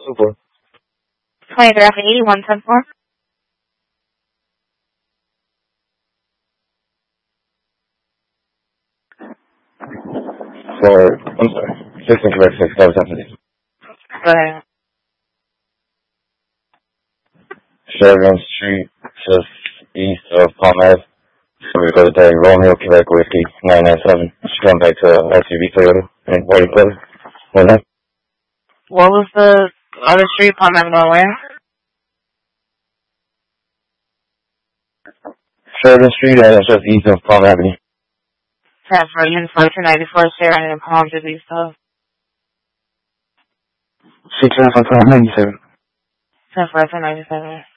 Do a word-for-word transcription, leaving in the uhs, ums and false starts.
Super. twenty-three Alpha eighty, one ten four. For, I'm sorry, six incorrect six, that was happening. Go ahead. Sheridan Street, just east of Palm Ave. So we go to the Romeo, Quebec Whiskey, nine nine seven. She's going back to S U V Toyota and White Brother. What that? What was the other street? Palm Avenue where? Sheridan Street, and it's just east of Palm Avenue. Transfer unit five two ninety-four, Sheridan and Palm, just east of. six nine five ninety-seven. Transfer two ninety-seven.